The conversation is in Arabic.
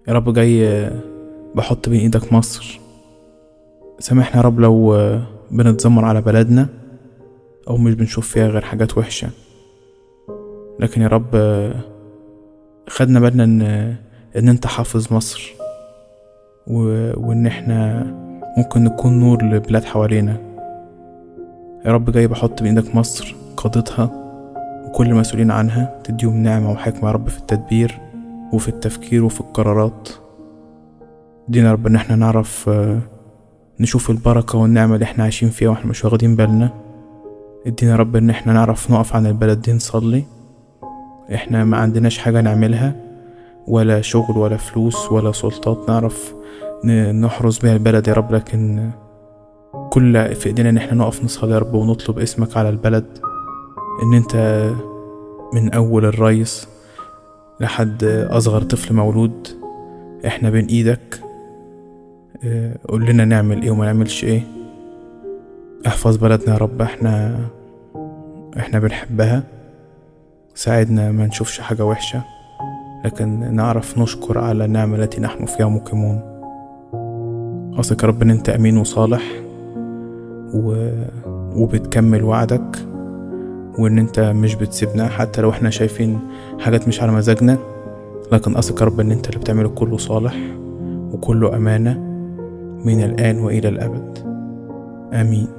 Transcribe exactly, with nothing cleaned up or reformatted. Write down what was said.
يا رب جاي بحط بين ايدك مصر. سامحنا يا رب لو بنتذمر على بلدنا او مش بنشوف فيها غير حاجات وحشة، لكن يا رب خدنا بالنا ان ان انت حافظ مصر و... وان احنا ممكن نكون نور لبلاد حوالينا. يا رب جاي بحط بين ايدك مصر، قادتها وكل مسؤولين عنها، تديهم نعمة وحكمة يا رب في التدبير وفي التفكير وفي القرارات. دينا يا رب ان احنا نعرف نشوف البركة والنعمة اللي احنا عايشين فيها واحنا مش واخدين بالنا. ادينا يا رب ان احنا نعرف نقف عن البلد دي نصلي. احنا ما عندناش حاجة نعملها، ولا شغل ولا فلوس ولا سلطات نعرف نحرس بيها البلد يا رب، لكن كل في ايدينا ان احنا نقف نصلي يا رب ونطلب اسمك على البلد، ان انت من اول الرئيس لحد اصغر طفل مولود احنا بين ايدك. قول لنا نعمل ايه وما نعملش ايه. احفظ بلدنا يا رب، احنا احنا بنحبها. ساعدنا ما نشوفش حاجة وحشة، لكن نعرف نشكر على النعمة التي نحن فيها مقيمون. أثق يا رب ان انت امين وصالح و... وبتكمل وعدك، وان انت مش بتسيبنا حتى لو احنا شايفين حاجات مش على مزاجنا، لكن أثق يا رب ان انت اللي بتعمله كله صالح وكله امانة من الآن وإلى الأبد. آمين.